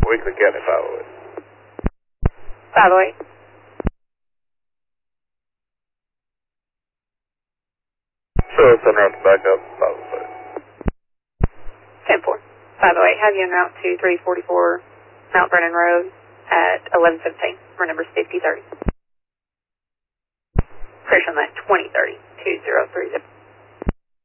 Weekly County 508. 508. So it's on route to back up 506. 10-4. 508. Have you en route to 344 Mount Vernon Road at 11:15 for numbers 5030. Pressure on that 2030 2030.